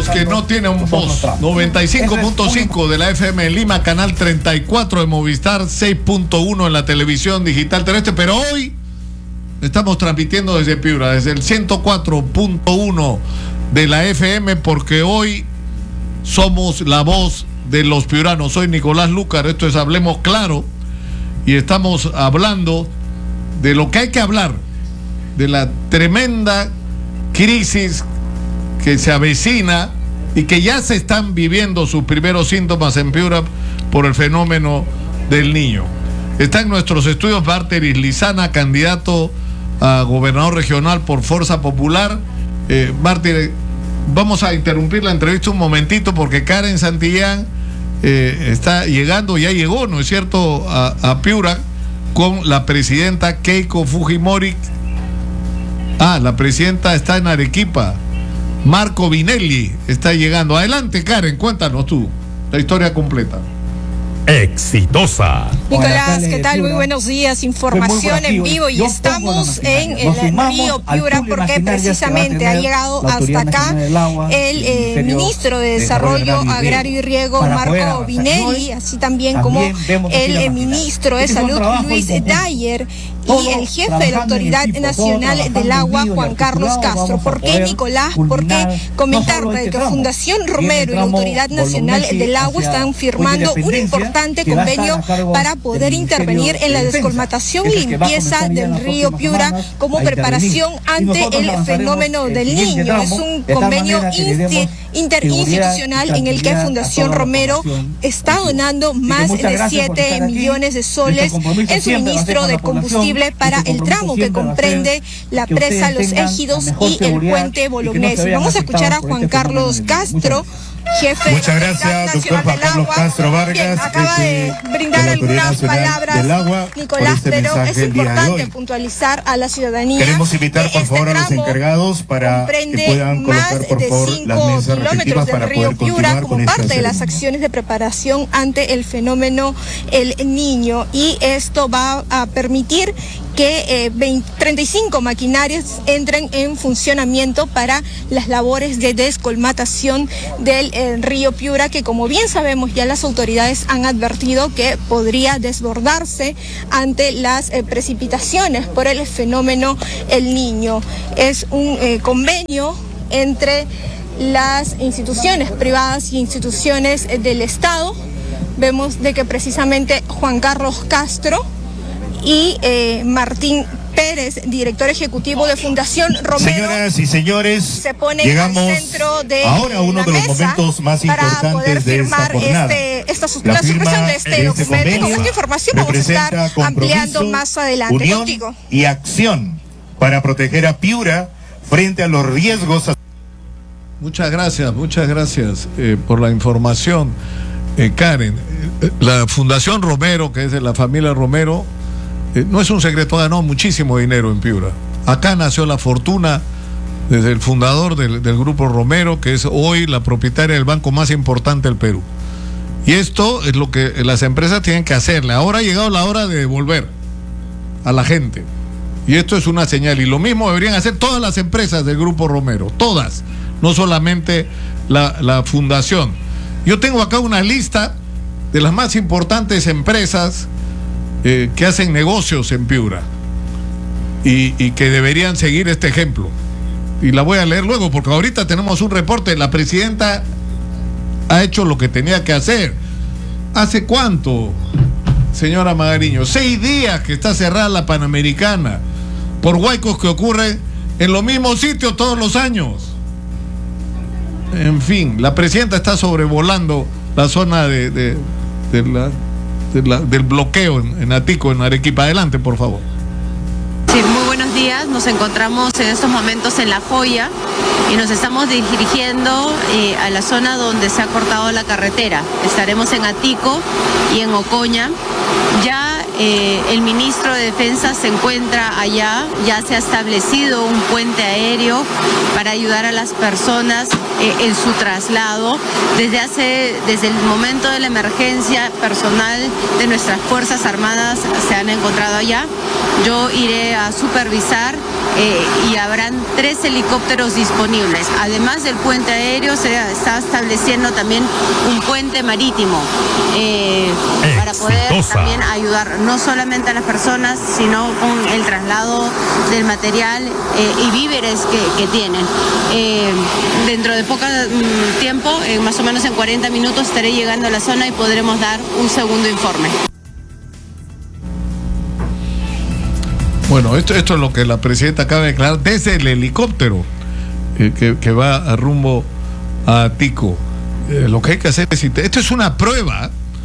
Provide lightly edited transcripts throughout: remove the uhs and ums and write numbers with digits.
los que no tienen un voz. 95.5 de la FM en Lima, canal 34 de Movistar, 6.1 en la televisión digital terrestre, pero hoy estamos transmitiendo desde Piura, desde el 104.1 de la FM, porque hoy somos la voz de los piuranos. Soy Nicolás Lucar, esto es Hablemos Claro, y estamos hablando de lo que hay que hablar, de la tremenda crisis que se avecina y que ya se están viviendo sus primeros síntomas en Piura por el fenómeno del Niño. Está en nuestros estudios Barteris Lizana, candidato a gobernador regional por Fuerza Popular. Barteris, vamos a interrumpir la entrevista un momentito porque Karen Santillán está llegando, ya llegó, ¿no es cierto?, a Piura con la presidenta Keiko Fujimori. La presidenta está en Arequipa. Marco Vinelli está llegando. Adelante, Karen, cuéntanos tú la historia completa. Exitosa. Nicolás, ¿qué tal? Muy buenos días. Información en vivo y estamos en el río Piura porque precisamente ha llegado hasta acá el ministro de Desarrollo Agrario y Riego, Marco Vinelli, así también como el ministro de Salud, Luis Dyer, y el jefe de la Autoridad Nacional del Agua, Juan Carlos Castro. ¿Por qué, Nicolás? Porque comentarle que Fundación Romero y la Autoridad Nacional del Agua están firmando un importante convenio para poder intervenir en la descolmatación y limpieza del río Piura como preparación ante el fenómeno del Niño. Es un convenio interinstitucional en el que Fundación Romero está donando más de 7 millones de soles en suministro de combustible para el tramo que comprende la presa Los Égidos y el puente Bolognesi. Vamos a escuchar a Juan Carlos Castro, jefe Muchas gracias, doctor Juan Carlos Castro Vargas, acaba de brindar algunas palabras, Nicolás, pero es importante puntualizar a la ciudadanía. Queremos invitar, por favor, a los encargados para que puedan colocar, por favor, las mesas respectivas para poder continuar como parte de las acciones de preparación ante el fenómeno El Niño, y esto va a permitir que 35 maquinarias entren en funcionamiento para las labores de descolmatación del río Piura, que, como bien sabemos, ya las autoridades han advertido que podría desbordarse ante las precipitaciones por el fenómeno El Niño. Es un convenio entre las instituciones privadas y instituciones del Estado. Vemos de que precisamente Juan Carlos Castro y Martín Pérez, director ejecutivo de Fundación Romero, señoras y señores, se pone llegamos al centro de ahora uno de los momentos más importantes de esta jornada. La suscripción de este documento. Con esta información vamos a estar ampliando más adelante. Unión Contigo. Y acción para proteger a Piura frente a los riesgos. Muchas gracias por la información, Karen. La Fundación Romero, que es de la familia Romero, no es un secreto, ganó muchísimo dinero en Piura. Acá nació la fortuna desde el fundador del grupo Romero, que es hoy la propietaria del banco más importante del Perú. Y esto es lo que las empresas tienen que hacerle. Ahora ha llegado la hora de devolver a la gente. Y esto es una señal. Y lo mismo deberían hacer todas las empresas del grupo Romero. Todas. No solamente la fundación. Yo tengo acá una lista de las más importantes empresas que hacen negocios en Piura y que deberían seguir este ejemplo, y la voy a leer luego porque ahorita tenemos un reporte. La presidenta ha hecho lo que tenía que hacer. ¿Hace cuánto, señora Magariño? 6 días que está cerrada la Panamericana por huaicos que ocurren en los mismos sitios todos los años. En fin, la presidenta está sobrevolando la zona del bloqueo en Atico, en Arequipa. Adelante, por favor. Sí, muy buenos días. Nos encontramos en estos momentos en La Joya y nos estamos dirigiendo a la zona donde se ha cortado la carretera. Estaremos en Atico y en Ocoña. Ya el ministro de Defensa se encuentra allá, ya se ha establecido un puente aéreo para ayudar a las personas en su traslado. Desde el momento de la emergencia, personal de nuestras Fuerzas Armadas se han encontrado allá. Yo iré a supervisar y habrán 3 helicópteros disponibles. Además del puente aéreo, se está estableciendo también un puente marítimo para poder también ayudar no solamente a las personas, sino con el traslado del material y víveres que tienen. Dentro de poco tiempo, más o menos en 40 minutos, estaré llegando a la zona y podremos dar un segundo informe. Bueno, esto es lo que la presidenta acaba de declarar desde el helicóptero que va a rumbo a Atico. Lo que hay que hacer es, esto es una prueba,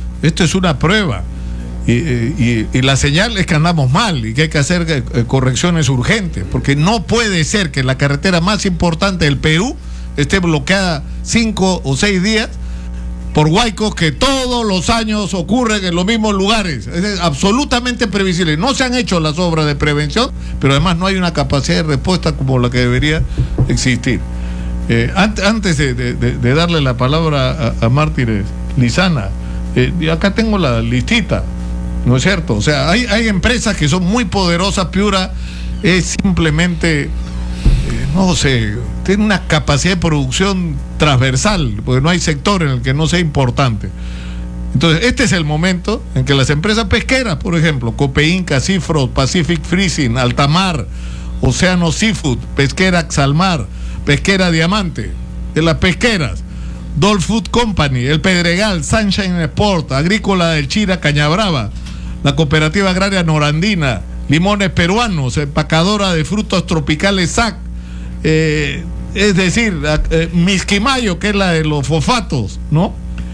y la señal es que andamos mal y que hay que hacer correcciones urgentes, porque no puede ser que la carretera más importante del Perú esté bloqueada 5 o 6 días por huaicos que todos los años ocurren en los mismos lugares. Es absolutamente previsible. No se han hecho las obras de prevención, pero además no hay una capacidad de respuesta como la que debería existir. Antes de darle la palabra a Mártires Lizana, acá tengo la listita, ¿no es cierto? O sea, hay empresas que son muy poderosas. Piura es simplemente, no sé, tiene una capacidad de producción transversal, porque no hay sector en el que no sea importante. Entonces, este es el momento en que las empresas pesqueras, por ejemplo, Copeinca, Cifros, Pacific Freezing, Altamar, Océano Seafood, Pesquera Axalmar, Pesquera Diamante, de las pesqueras, Dole Food Company, El Pedregal, Sunshine Sport, Agrícola del Chira, Cañabrava, la Cooperativa Agraria Norandina, Limones Peruanos, Empacadora de Frutos Tropicales SAC, es decir, Misquimayo, que es la de los fosfatos, ¿no?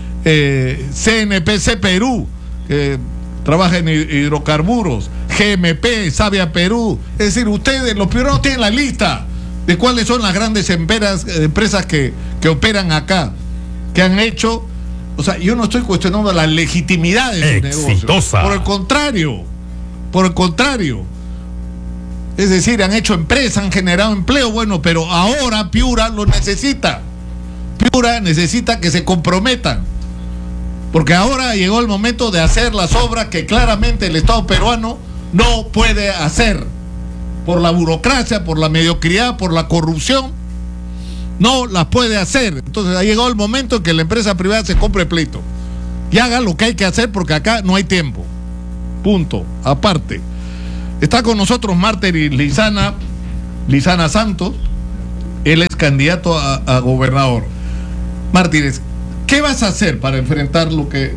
CNPC Perú, que trabaja en hidrocarburos, GMP, Savia Perú. Es decir, ustedes, los peruanos, tienen la lista de cuáles son las grandes empresas que operan acá, que han hecho. O sea, yo no estoy cuestionando la legitimidad de sus negocios. Por el contrario. Es decir, han hecho empresas, han generado empleo, bueno, pero ahora Piura lo necesita. Piura necesita que se comprometan, porque ahora llegó el momento de hacer las obras que claramente el Estado peruano no puede hacer, por la burocracia, por la mediocridad, por la corrupción, no las puede hacer. Entonces ha llegado el momento en que la empresa privada se compre pleito y haga lo que hay que hacer, porque acá no hay tiempo. Punto. Aparte, está con nosotros Mártires Lizana Santos. Él es candidato a gobernador. Mártires, ¿qué vas a hacer para enfrentar lo que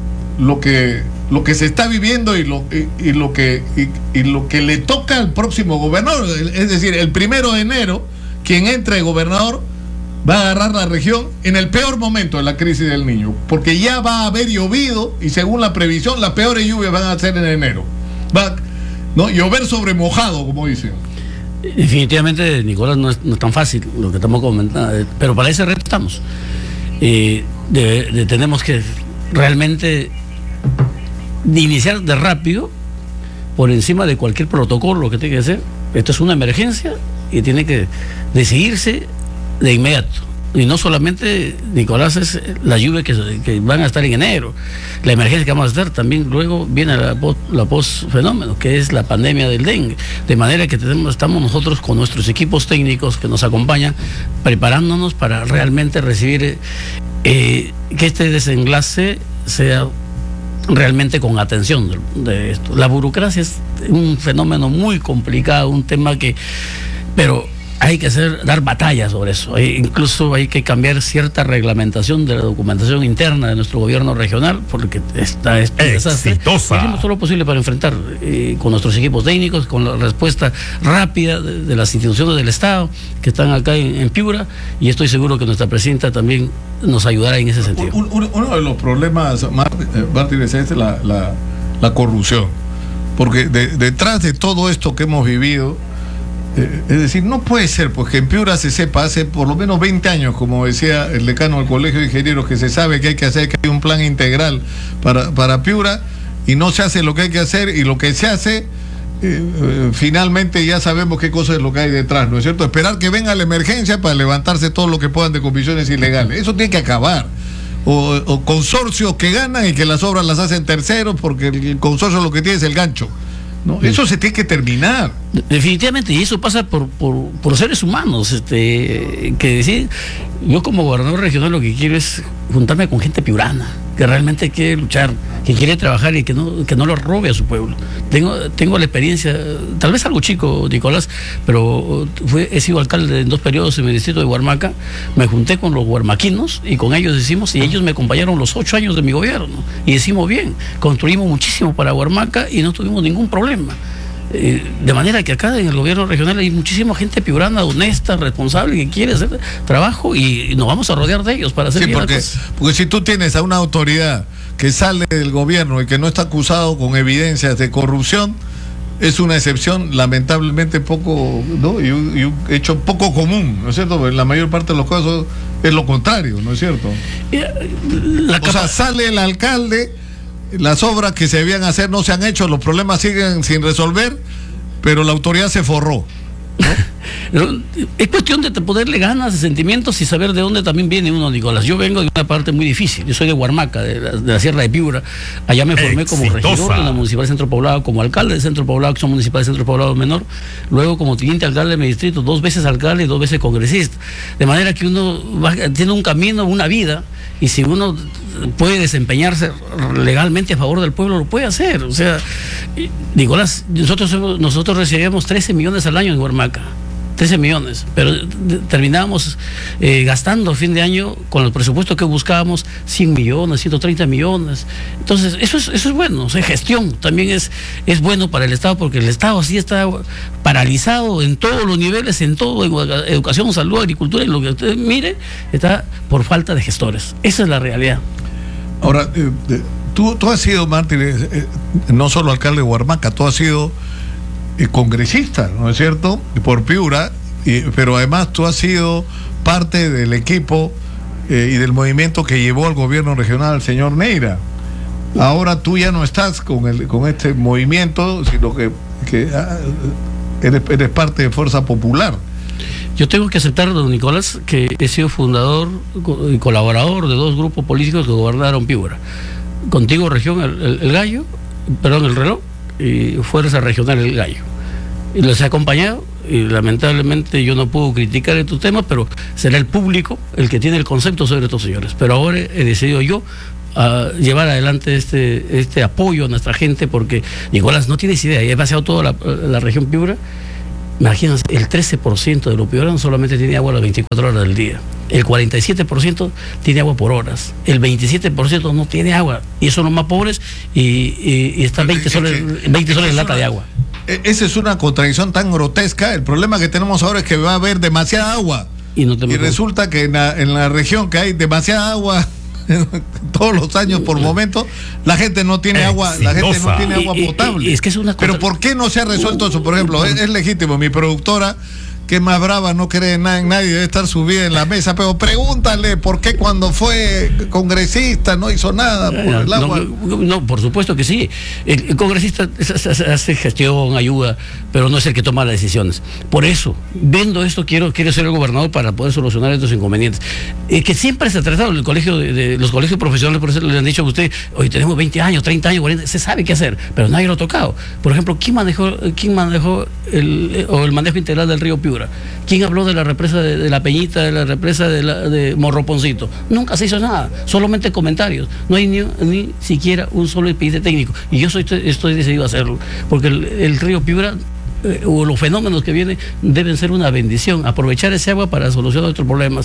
se está viviendo y lo que le toca al próximo gobernador? Es decir, el 1 de enero, quien entre de gobernador va a agarrar la región en el peor momento de la crisis del Niño, porque ya va a haber llovido y, según la previsión, las peores lluvias van a ser en enero. ¿No? Llover sobre mojado, como dicen. Definitivamente, Nicolás, no es tan fácil lo que estamos comentando, pero para ese reto estamos. Tenemos que realmente iniciar de rápido, por encima de cualquier protocolo que tenga que ser. Esto es una emergencia y tiene que decidirse de inmediato. Y no solamente, Nicolás, es la lluvia que van a estar en enero, la emergencia que vamos a estar, también luego viene la post-fenómeno, que es la pandemia del dengue. De manera que estamos nosotros con nuestros equipos técnicos que nos acompañan, preparándonos para realmente recibir que este desenlace sea realmente con atención de esto. La burocracia es un fenómeno muy complicado, un tema pero hay que dar batalla sobre eso. Incluso hay que cambiar cierta reglamentación de la documentación interna de nuestro gobierno regional, porque está exitosa. Hicimos todo lo posible para enfrentar con nuestros equipos técnicos, con la respuesta rápida de las instituciones del Estado que están acá en Piura, y estoy seguro que nuestra presidenta también nos ayudará en ese sentido. Uno de los problemas, Mártires, es la corrupción, porque detrás de todo esto que hemos vivido, es decir, no puede ser pues que en Piura se sepa hace por lo menos 20 años, como decía el decano del Colegio de Ingenieros, que se sabe que hay que hacer, que hay un plan integral para Piura, y no se hace lo que hay que hacer, y lo que se hace finalmente ya sabemos qué cosa es lo que hay detrás, ¿no es cierto? Esperar que venga la emergencia para levantarse todo lo que puedan de comisiones ilegales. Eso tiene que acabar. O consorcios que ganan y que las obras las hacen terceros, porque el consorcio lo que tiene es el gancho. ¿no? Eso se tiene que terminar. Definitivamente, y eso pasa por seres humanos, que decir, yo como gobernador regional lo que quiero es juntarme con gente piurana, que realmente quiere luchar, que quiere trabajar y que no lo robe a su pueblo. Tengo la experiencia, tal vez algo chico, Nicolás, pero he sido alcalde en 2 periodos en el distrito de Huarmaca. Me junté con los huarmaquinos y con ellos y ellos me acompañaron los 8 años de mi gobierno, y decimos bien, construimos muchísimo para Huarmaca y no tuvimos ningún problema. De manera que acá en el gobierno regional hay muchísima gente piurana, honesta, responsable, que quiere hacer trabajo, y nos vamos a rodear de ellos para hacer bien las cosas. Porque si tú tienes a una autoridad que sale del gobierno y que no está acusado con evidencias de corrupción, es una excepción lamentablemente poco, ¿no? y un hecho poco común, ¿no es cierto? En la mayor parte de los casos es lo contrario, ¿no es cierto? O sea, sale el alcalde, las obras que se debían hacer no se han hecho, los problemas siguen sin resolver, pero la autoridad se forró, ¿no? Es cuestión de ponerle ganas, de sentimientos y saber de dónde también viene uno, Nicolás. Yo vengo de una parte muy difícil, yo soy de Huarmaca, de la Sierra de Piura. Allá me formé como regidor de la Municipal de Centro Poblado, como alcalde de Centro Poblado, Acción Municipal de Centro Poblado Menor, luego como teniente alcalde de mi distrito, 2 veces alcalde y 2 veces congresista. De manera que uno tiene un camino, una vida, y si uno puede desempeñarse legalmente a favor del pueblo, lo puede hacer. O sea, Nicolás, nosotros recibíamos 13 millones al año en Huarmaca. 13 millones, pero terminábamos gastando a fin de año con el presupuesto que buscábamos 100 millones, 130 millones. Entonces, eso es bueno. O sea, gestión también es bueno para el Estado, porque el Estado así está paralizado en todos los niveles, en todo, en educación, salud, agricultura, y lo que usted mire, está por falta de gestores. Esa es la realidad. Ahora, tú has sido, Martín, no solo alcalde de Huarmaca, tú has sido congresista, ¿no es cierto?, por Piura, pero además tú has sido parte del equipo y del movimiento que llevó al gobierno regional al señor Neira. Ahora tú ya no estás con este movimiento, sino que eres parte de Fuerza Popular. Yo tengo que aceptar, don Nicolás, que he sido fundador y colaborador de 2 grupos políticos que gobernaron Piura. Contigo Región el Gallo, perdón, el Reloj, y Fuerza Regional El Gallo. Y los he acompañado, y lamentablemente yo no puedo criticar estos temas, pero será el público el que tiene el concepto sobre estos señores. Pero ahora he decidido yo llevar adelante este apoyo a nuestra gente, porque Nicolás, no tienes idea, he paseado toda la región Piura. Imagínense, el 13% de los piuranos solamente tiene agua las 24 horas del día. El 47% tiene agua por horas. El 27% no tiene agua. Y son los más pobres, y están 20 soles en lata de agua. Esa es una contradicción tan grotesca. El problema que tenemos ahora es que va a haber demasiada agua. Y resulta que en la región que hay demasiada agua todos los años por momento, la gente no tiene agua, potable. Pero ¿por qué no se ha resuelto eso? Por ejemplo, es legítimo, mi productora, que es más brava, no cree en nadie, debe estar subida en la mesa, pero pregúntale por qué cuando fue congresista no hizo nada por el agua. No, por supuesto que sí. El congresista hace gestión, ayuda, pero no es el que toma las decisiones. Por eso, viendo esto, quiero ser el gobernador para poder solucionar estos inconvenientes. Que siempre se ha tratado en el colegio de los colegios profesionales, por eso le han dicho a usted, hoy tenemos 20 años, 30 años, 40, se sabe qué hacer, pero nadie lo ha tocado. Por ejemplo, ¿quién manejó el manejo integral del río Piura? ¿Quién habló de la represa de La Peñita, de la represa de Morroponcito? Nunca se hizo nada, solamente comentarios. No hay ni siquiera un solo expediente técnico. Y yo estoy decidido a hacerlo, porque el río Piura, o los fenómenos que vienen, deben ser una bendición. Aprovechar ese agua para solucionar nuestros problemas.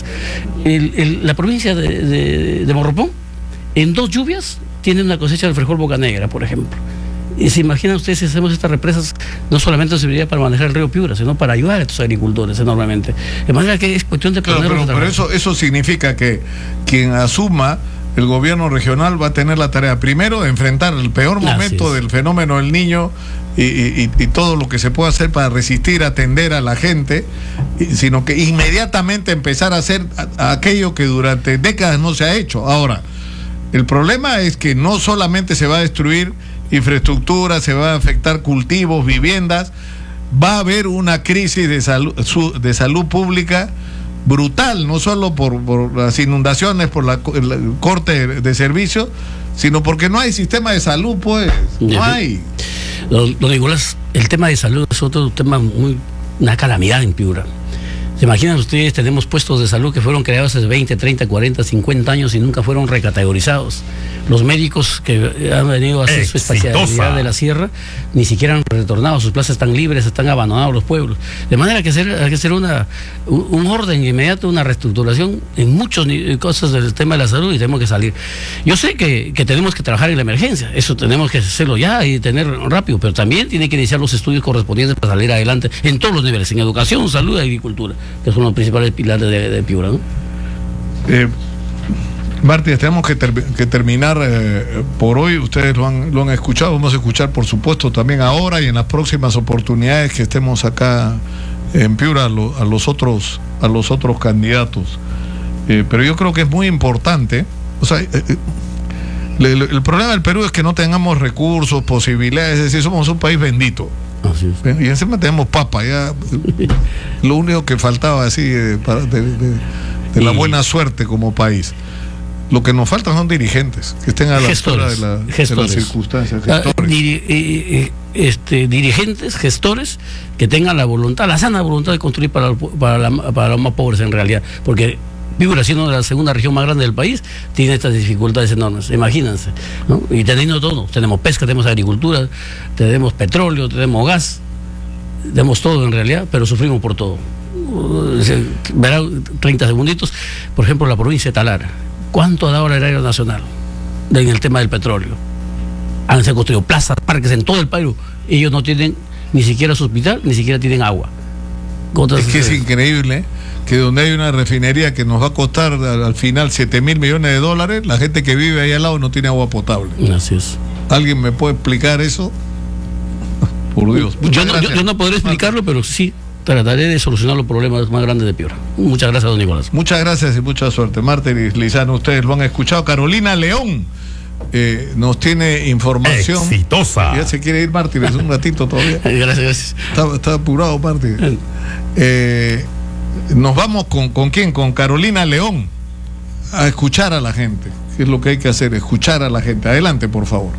La provincia de Morropón, en 2 lluvias, tiene una cosecha de frijol Boca Negra, por ejemplo. Y se imaginan ustedes, si hacemos estas represas, no solamente serviría para manejar el río Piura, sino para ayudar a estos agricultores enormemente. De manera que es cuestión de poner. Pero eso significa que quien asuma el gobierno regional va a tener la tarea, primero, de enfrentar el peor momento del fenómeno del Niño y todo lo que se puede hacer para resistir, atender a la gente, sino que inmediatamente empezar a hacer aquello que durante décadas no se ha hecho. Ahora, el problema es que no solamente se va a destruir infraestructura, se va a afectar cultivos, viviendas, va a haber una crisis de salud pública brutal, no solo por las inundaciones, por el corte de servicios, sino porque no hay sistema de salud, pues, no hay. Don Nicolás, el tema de salud es otro tema una calamidad en Piura. ¿Se imaginan ustedes? Tenemos puestos de salud que fueron creados hace 20, 30, 40, 50 años y nunca fueron recategorizados. Los médicos que han venido a hacer su especialidad de la sierra ni siquiera han retornado, sus plazas están libres, están abandonados los pueblos. De manera que hay que hacer un orden inmediato, una reestructuración en muchas cosas del tema de la salud y tenemos que salir. Yo sé que tenemos que trabajar en la emergencia, eso tenemos que hacerlo ya y tener rápido, pero también tiene que iniciar los estudios correspondientes para salir adelante en todos los niveles, en educación, salud y agricultura, que son los principales pilares de Piura, ¿no? Martínez, tenemos que terminar por hoy. Ustedes lo han escuchado, vamos a escuchar por supuesto también ahora y en las próximas oportunidades que estemos acá en Piura a los otros candidatos. Pero yo creo que es muy importante, o sea, el problema del Perú es que no tengamos recursos, posibilidades, es decir, somos un país bendito. Así es. Y encima tenemos papa, ya lo único que faltaba así de la buena suerte como país. Lo que nos faltan son dirigentes que estén a la altura de las circunstancias. Dirigentes, gestores que tengan la voluntad, la sana voluntad de construir para los más pobres en realidad, porque Piura, siendo la segunda región más grande del país, tiene estas dificultades enormes, imagínense, ¿no? Y teniendo todo, tenemos pesca, tenemos agricultura, tenemos petróleo, tenemos gas, tenemos todo en realidad, pero sufrimos por todo. Verán 30 segunditos, por ejemplo, la provincia de Talara. ¿Cuánto ha dado el erario nacional en el tema del petróleo? Se han construido plazas, parques en todo el país. Ellos no tienen ni siquiera su hospital, ni siquiera tienen agua. Es que es increíble que donde hay una refinería que nos va a costar al final 7.000 millones de dólares, la gente que vive ahí al lado no tiene agua potable. Así es. ¿Alguien me puede explicar eso? Por Dios. Yo no podré explicarlo, pero sí trataré de solucionar los problemas más grandes de Piura. Muchas gracias, don Nicolás. Muchas gracias y mucha suerte. Martínez Lizano, ustedes lo han escuchado. Carolina León nos tiene información. Exitosa. Ya se quiere ir Martínez un ratito todavía. Gracias. Está apurado Martínez. Nos vamos con quién, con Carolina León, a escuchar a la gente. ¿Qué es lo que hay que hacer? Escuchar a la gente. Adelante, por favor.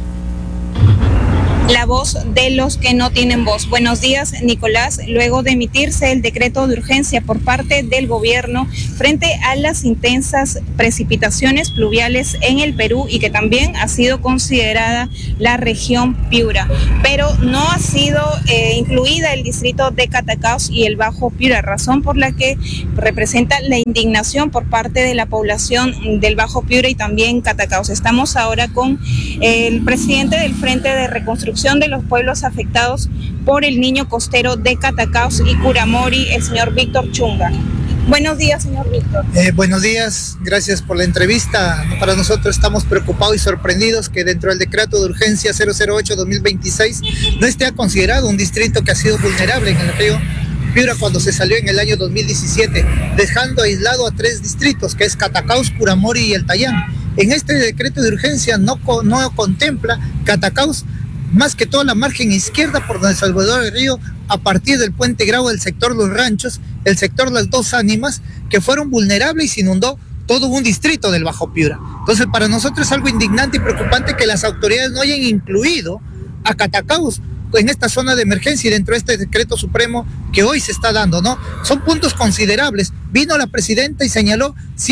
La voz de los que no tienen voz. Buenos días, Nicolás. Luego de emitirse el decreto de urgencia por parte del gobierno frente a las intensas precipitaciones pluviales en el Perú y que también ha sido considerada la región Piura, pero no ha sido incluida el distrito de Catacaos y el Bajo Piura, razón por la que representa la indignación por parte de la población del Bajo Piura y también Catacaos. Estamos ahora con el presidente del Frente de Reconstrucción de los pueblos afectados por el niño costero de Catacaos y Curamori, el señor Víctor Chunga. Buenos días, señor Víctor. Buenos días, gracias por la entrevista. Para nosotros estamos preocupados y sorprendidos que dentro del decreto de urgencia 008-2026 no esté considerado un distrito que ha sido vulnerable en el río Piura cuando se salió en el año 2017, dejando aislado a 3 distritos, que es Catacaos, Curamori y El Tayán. En este decreto de urgencia no contempla Catacaos, más que toda la margen izquierda por donde Salvador del Río, a partir del puente Grau del sector Los Ranchos, el sector Las Dos Ánimas, que fueron vulnerables y se inundó todo un distrito del Bajo Piura. Entonces, para nosotros es algo indignante y preocupante que las autoridades no hayan incluido a Catacaos en esta zona de emergencia y dentro de este decreto supremo que hoy se está dando, ¿no? Son puntos considerables. Vino la presidenta y señaló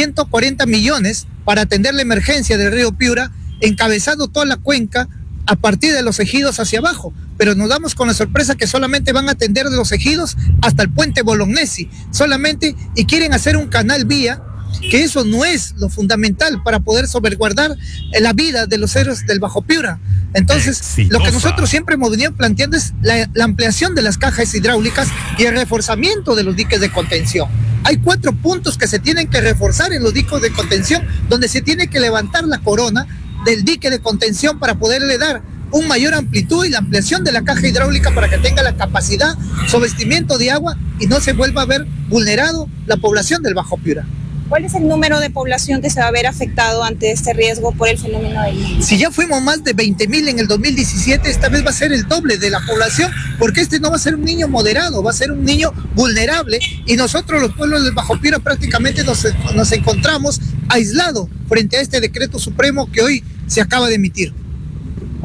140 millones para atender la emergencia del río Piura, encabezando toda la cuenca a partir de los ejidos hacia abajo, pero nos damos con la sorpresa que solamente van a atender de los ejidos hasta el puente Bolognesi, solamente, y quieren hacer un canal vía, que eso no es lo fundamental para poder salvaguardar la vida de los héroes del Bajo Piura. Entonces, lo que nosotros siempre hemos venido planteando es la ampliación de las cajas hidráulicas y el reforzamiento de los diques de contención. Hay 4 puntos que se tienen que reforzar en los diques de contención, donde se tiene que levantar la corona del dique de contención para poderle dar un mayor amplitud y la ampliación de la caja hidráulica para que tenga la capacidad, sobrestimiento de agua y no se vuelva a ver vulnerado la población del Bajo Piura. ¿Cuál es el número de población que se va a ver afectado ante este riesgo por el fenómeno del niño? Si ya fuimos más de 20.000 en el 2017, esta vez va a ser el doble de la población, porque este no va a ser un niño moderado, va a ser un niño vulnerable, y nosotros los pueblos del Bajo Piura prácticamente nos encontramos aislados frente a este decreto supremo que hoy se acaba de emitir.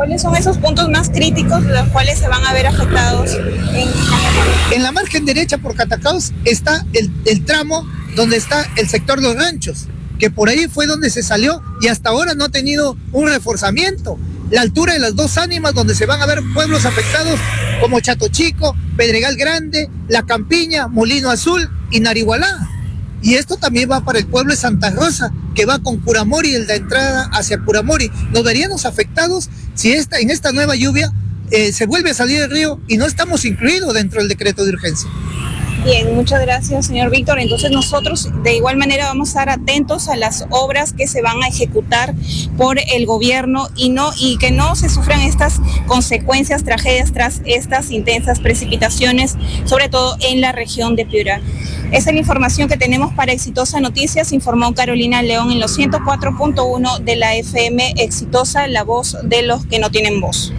¿Cuáles son esos puntos más críticos los cuales se van a ver afectados? En la margen derecha por Catacaos está el tramo donde está el sector Los Ranchos, que por ahí fue donde se salió y hasta ahora no ha tenido un reforzamiento. La altura de las Dos Ánimas, donde se van a ver pueblos afectados como Chato Chico, Pedregal Grande, La Campiña, Molino Azul y Narigualá. Y esto también va para el pueblo de Santa Rosa, que va con Curamori, en la entrada hacia Curamori. Nos veríamos afectados si en esta nueva lluvia se vuelve a salir el río y no estamos incluidos dentro del decreto de urgencia. Bien, muchas gracias, señor Víctor. Entonces nosotros de igual manera vamos a estar atentos a las obras que se van a ejecutar por el gobierno y que no se sufran estas consecuencias, tragedias tras estas intensas precipitaciones, sobre todo en la región de Piura. Esa es la información que tenemos para Exitosa Noticias, informó Carolina León en los 104.1 de la FM Exitosa, la voz de los que no tienen voz.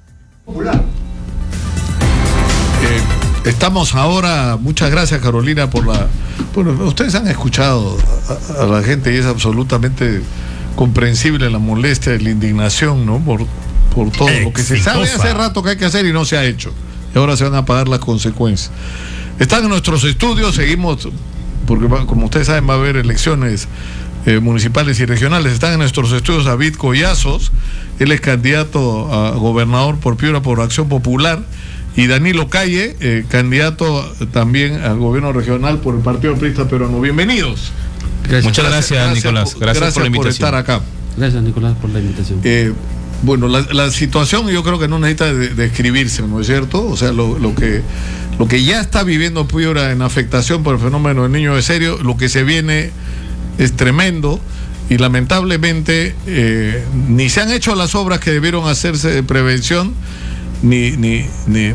Estamos ahora, muchas gracias Carolina bueno, ustedes han escuchado a la gente y es absolutamente comprensible la molestia y la indignación, ¿no? Por todo lo que se sabe hace rato que hay que hacer y no se ha hecho. Y ahora se van a pagar las consecuencias. Están en nuestros estudios, seguimos, porque como ustedes saben va a haber elecciones municipales y regionales. Están en nuestros estudios David Collazos, él es candidato a gobernador por Piura por Acción Popular, y Danilo Calle, candidato también al gobierno regional por el Partido Aprista Peruano. Bienvenidos. Muchas gracias, Nicolás. Gracias por la invitación. Por estar acá. Gracias, Nicolás, por la invitación. Bueno, la situación yo creo que no necesita describirse, ¿no es cierto? O sea, lo que ya está viviendo Piura en afectación por el fenómeno del Niño de Serio, lo que se viene es tremendo y lamentablemente ni se han hecho las obras que debieron hacerse de prevención, ni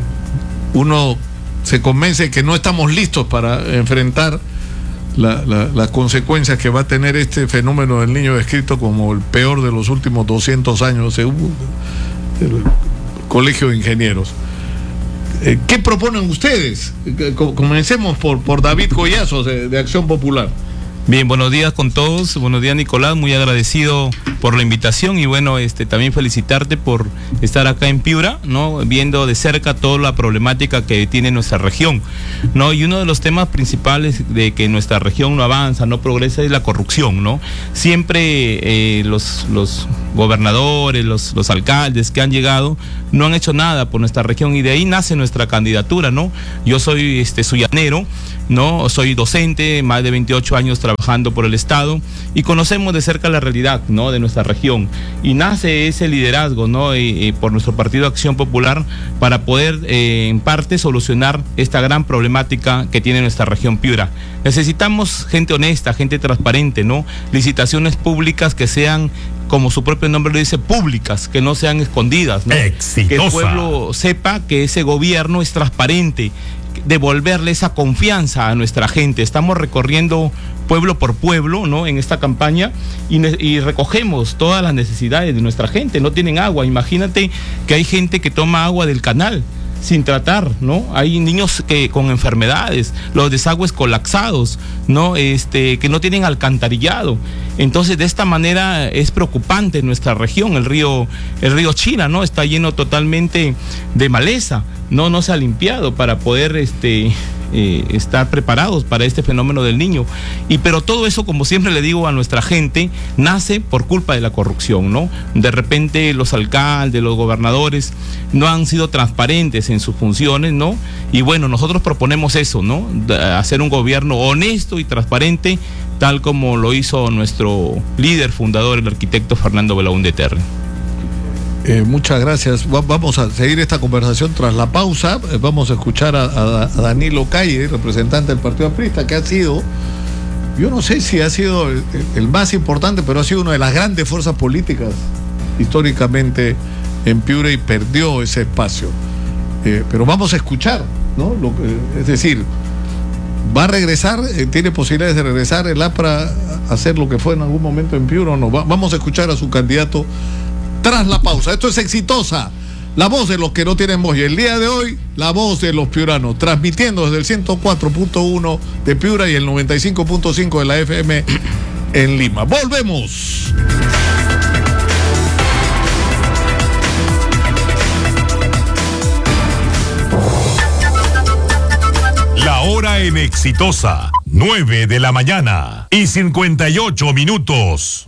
uno se convence que no estamos listos para enfrentar las consecuencias que va a tener este fenómeno del niño descrito como el peor de los últimos 200 años según el Colegio de Ingenieros. ¿Qué proponen ustedes? Comencemos por David Collazos de Acción Popular. Bien, buenos días con todos. Buenos días, Nicolás, muy agradecido por la invitación y bueno, también felicitarte por estar acá en Piura, ¿no? Viendo de cerca toda la problemática que tiene nuestra región, ¿no? Y uno de los temas principales de que nuestra región no avanza, no progresa es la corrupción, ¿no? Siempre los gobernadores, los alcaldes que han llegado no han hecho nada por nuestra región y de ahí nace nuestra candidatura, ¿no? Yo soy suyanero, ¿no? Soy docente, más de 28 años trabajando por el Estado y conocemos de cerca la realidad, ¿no? De nuestra región y nace ese liderazgo, ¿no? Por nuestro Partido Acción Popular para poder en parte solucionar esta gran problemática que tiene nuestra región Piura. Necesitamos gente honesta, gente transparente, ¿no? Licitaciones públicas que sean, como su propio nombre lo dice, públicas, que no sean escondidas, ¿no? Exitosa. Que el pueblo sepa que ese gobierno es transparente, devolverle esa confianza a nuestra gente. Estamos recorriendo pueblo por pueblo, ¿no? En esta campaña y recogemos todas las necesidades de nuestra gente. No tienen agua. Imagínate que hay gente que toma agua del canal sin tratar, ¿no? Hay niños con enfermedades, los desagües colapsados, ¿no? Que no tienen alcantarillado. Entonces, de esta manera es preocupante nuestra región. El río China, ¿no? Está lleno totalmente de maleza, no se ha limpiado para poder estar preparados para este fenómeno del niño. Pero todo eso, como siempre le digo a nuestra gente, nace por culpa de la corrupción, ¿no? De repente los alcaldes, los gobernadores no han sido transparentes en sus funciones, ¿no? Y bueno, nosotros proponemos eso, ¿no? Hacer un gobierno honesto y transparente, tal como lo hizo nuestro líder fundador, el arquitecto Fernando Belaúnde Terry. Muchas gracias. Vamos a seguir esta conversación tras la pausa. Vamos a escuchar a Danilo Calle, representante del Partido Aprista, que ha sido, yo no sé si ha sido el más importante, pero ha sido una de las grandes fuerzas políticas históricamente en Piura y perdió ese espacio. Pero vamos a escuchar, ¿no? Es decir, ¿va a regresar? ¿Tiene posibilidades de regresar el APRA a hacer lo que fue en algún momento en Piura o no? Vamos a escuchar a su candidato tras la pausa. Esto es Exitosa, la voz de los que no tienen voz. Y el día de hoy, la voz de los piuranos, transmitiendo desde el 104.1 de Piura y el 95.5 de la FM en Lima. ¡Volvemos! La hora en Exitosa, 9 de la mañana y 58 minutos.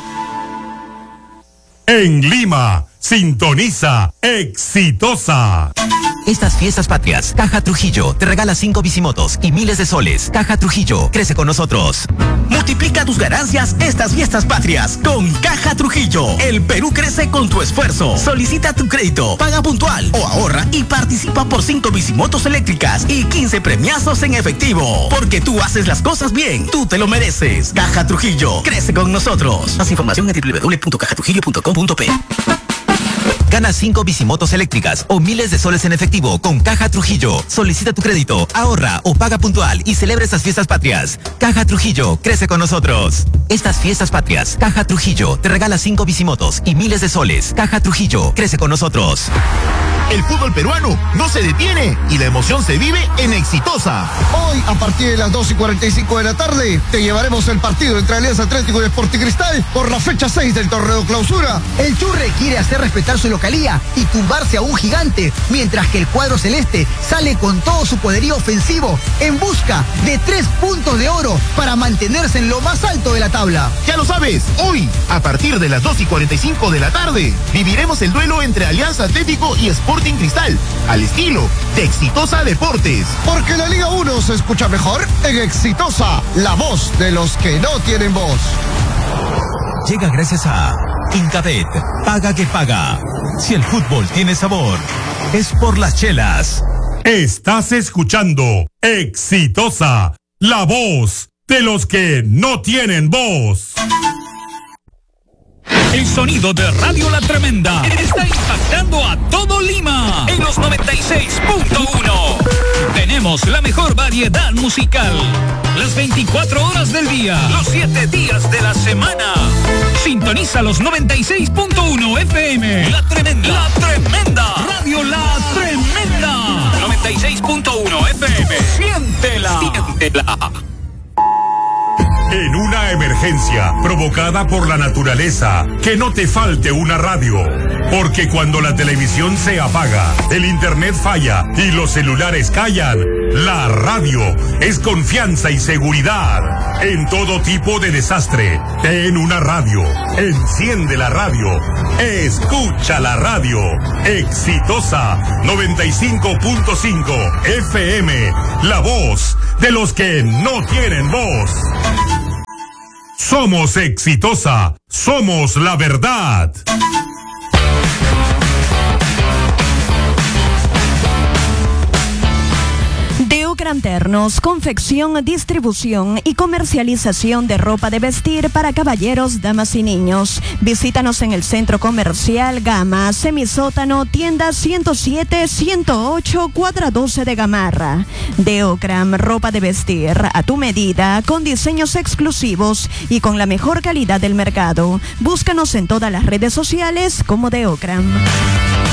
En Lima, sintoniza Exitosa. Estas fiestas patrias, Caja Trujillo te regala 5 bicimotos y miles de soles. Caja Trujillo, crece con nosotros. Multiplica tus ganancias estas fiestas patrias con Caja Trujillo. El Perú crece con tu esfuerzo. Solicita tu crédito, paga puntual o ahorra y participa por 5 bicimotos eléctricas y 15 premiazos en efectivo. Porque tú haces las cosas bien, tú te lo mereces. Caja Trujillo, crece con nosotros. Más información en www.cajatrujillo.com.p. Gana 5 bicimotos eléctricas o miles de soles en efectivo con Caja Trujillo. Solicita tu crédito, ahorra o paga puntual y celebra estas fiestas patrias. Caja Trujillo, crece con nosotros. Estas fiestas patrias, Caja Trujillo te regala 5 bicimotos y miles de soles. Caja Trujillo, crece con nosotros. El fútbol peruano no se detiene y la emoción se vive en Exitosa. Hoy, a partir de las 2:45 de la tarde, te llevaremos el partido entre Alianza Atlético y Sporting Cristal por la fecha 6 del torneo clausura. El Churre quiere hacer respetar su localía y tumbarse a un gigante, mientras que el cuadro celeste sale con todo su poderío ofensivo en busca de 3 puntos de oro para mantenerse en lo más alto de la tabla. Ya lo sabes, hoy, a partir de las 2:45 de la tarde, viviremos el duelo entre Alianza Atlético y Sporting Cristal, al estilo de Exitosa Deportes. Porque la Liga 1 se escucha mejor en Exitosa, la voz de los que no tienen voz. Llega gracias a Incabet, paga que paga. Si el fútbol tiene sabor, es por las chelas. Estás escuchando Exitosa, la voz de los que no tienen voz. El sonido de Radio La Tremenda está impactando a todo Lima en los 96.1. Tenemos la mejor variedad musical, las 24 horas del día, los 7 días de la semana. Sintoniza los 96.1 FM. La Tremenda. La Tremenda. Radio La Tremenda. 96.1 FM. Siéntela. Siéntela. En una emergencia provocada por la naturaleza, que no te falte una radio. Porque cuando la televisión se apaga, el internet falla y los celulares callan, la radio es confianza y seguridad. En todo tipo de desastre, ten una radio. Enciende la radio. Escucha la radio. Exitosa 95.5 FM. La voz de los que no tienen voz. Somos Exitosa, somos la verdad. Deocram Ternos, confección, distribución y comercialización de ropa de vestir para caballeros, damas y niños. Visítanos en el Centro Comercial Gama, Semisótano, tienda 107-108, cuadra 12 de Gamarra. Deocram, ropa de vestir a tu medida, con diseños exclusivos y con la mejor calidad del mercado. Búscanos en todas las redes sociales como Deocram.